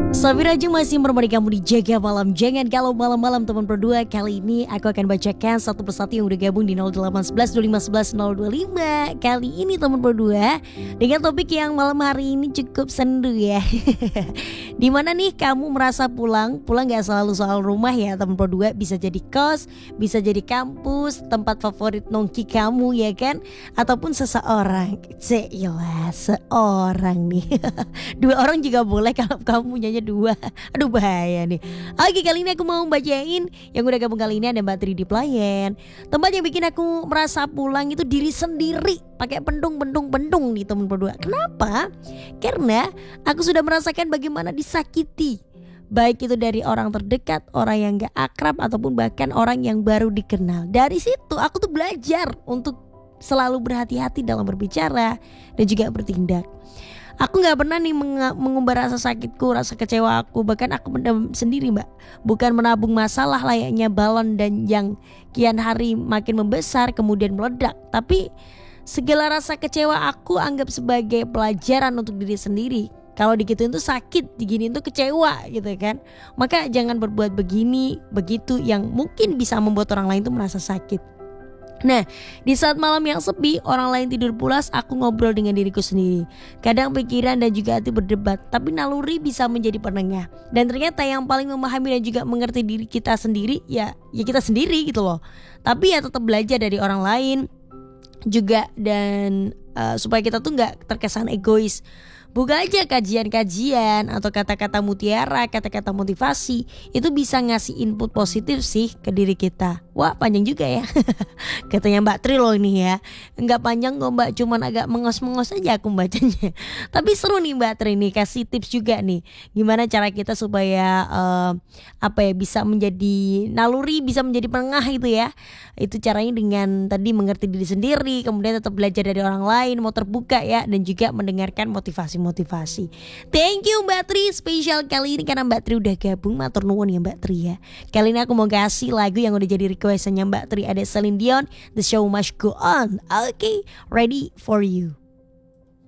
Safira aja masih menemani kamu di Jaga Malam. Jangan kalau malam-malam teman berdua. Kali ini aku akan bacakan satu persatu yang udah gabung di 0811 25 11 025. Kali ini teman berdua dengan topik yang malam hari ini cukup sendu ya. Dimana nih kamu merasa pulang gak selalu soal rumah ya teman berdua. Bisa jadi kos, bisa jadi kampus, tempat favorit nongki kamu ya kan. Ataupun seseorang. Cila seorang nih. Dua orang juga boleh kalau kamu punyanya dua. Aduh bahaya nih. Oke, kali ini aku mau bacain yang udah gabung kali ini ada Mbak Tri di Pelayan. Tempat yang bikin aku merasa pulang itu diri sendiri. Pakai bendung nih teman berdua. Kenapa? Karena aku sudah merasakan bagaimana disakiti. Baik itu dari orang terdekat, orang yang gak akrab, ataupun bahkan orang yang baru dikenal. Dari situ aku tuh belajar untuk selalu berhati-hati dalam berbicara dan juga bertindak. Aku gak pernah nih mengumbar rasa sakitku, rasa kecewa aku. Bahkan aku mendam sendiri mbak. Bukan menabung masalah layaknya balon dan yang kian hari makin membesar kemudian meledak. Tapi segala rasa kecewa aku anggap sebagai pelajaran untuk diri sendiri. Kalau digituin tuh sakit, diginiin tuh kecewa gitu kan. Maka jangan berbuat begini, begitu yang mungkin bisa membuat orang lain tuh merasa sakit. Nah, di saat malam yang sepi, orang lain tidur pulas, aku ngobrol dengan diriku sendiri. Kadang pikiran dan juga hati berdebat, tapi naluri bisa menjadi penengah. Dan ternyata yang paling memahami dan juga mengerti diri kita sendiri, ya kita sendiri gitu loh. Tapi ya tetap belajar dari orang lain juga dan supaya kita tuh gak terkesan egois. Buka aja kajian-kajian atau kata-kata mutiara, kata-kata motivasi. Itu bisa ngasih input positif sih ke diri kita. Wah panjang juga ya. Katanya Mbak Tri loh ini ya. Enggak panjang kok Mbak, cuman agak mengos-mengos aja aku bacanya. Tapi seru nih Mbak Tri nih, kasih tips juga nih. Gimana cara kita supaya bisa menjadi naluri, bisa menjadi penengah itu ya. Itu caranya dengan tadi mengerti diri sendiri, kemudian tetap belajar dari orang lain, mau terbuka ya, dan juga mendengarkan motivasi. Thank you Mbak Tri spesial kali ini karena Mbak Tri udah gabung. Matur nuwun ya Mbak Tri ya. Kali ini aku mau kasih lagu yang udah jadi requestannya Mbak Tri. Ada Celine Dion, The Show Must Go On. Okay, ready for you.